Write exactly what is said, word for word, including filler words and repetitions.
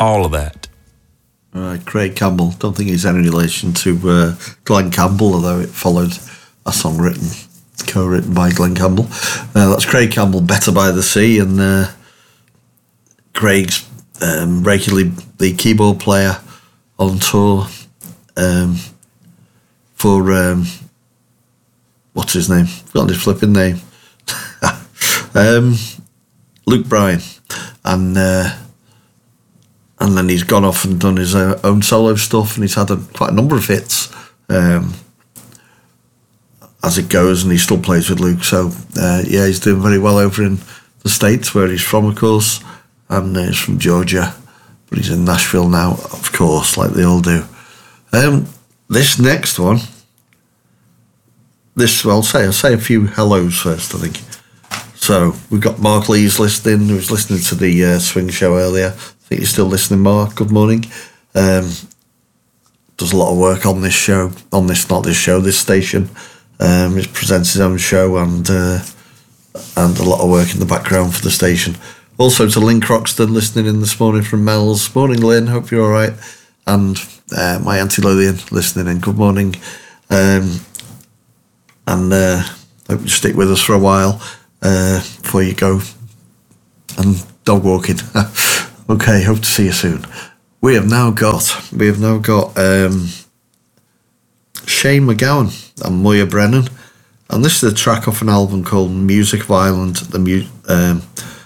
all of that. All right, Craig Campbell. Don't think he's any relation to uh, Glenn Campbell, although it followed a song written, co-written by Glenn Campbell. Uh, that's Craig Campbell, Better by the Sea, and uh, Craig's um, regularly the keyboard player on tour um, for um, what's his name? Forgotten his flipping name. um, Luke Bryan, and uh, and then he's gone off and done his uh, own solo stuff, and he's had a, quite a number of hits um, as it goes, and he still plays with Luke. So uh, yeah, he's doing very well over in the States, where he's from, of course, and uh, he's from Georgia, but he's in Nashville now, of course, like they all do. Um, this next one, this well, I'll say I'll say a few hellos first, I think. So we've got Mark Lees listening, who was listening to the uh, Swing Show earlier. I think you're still listening, Mark. Good morning. Um, does a lot of work on this show, on this, not this show, this station. Um, he presents his own show and uh, and a lot of work in the background for the station. Also to Lynn Croxton listening in this morning from Mel's. Morning, Lynn. Hope you're all right. And uh, my Auntie Lillian listening in. Good morning. Um, and uh, hope you stick with us for a while uh, before you go and dog walking. Okay, hope to see you soon. We have now got we have now got um, Shane MacGowan and Moya Brennan, and this is a track off an album called Music Violent. The mu- um,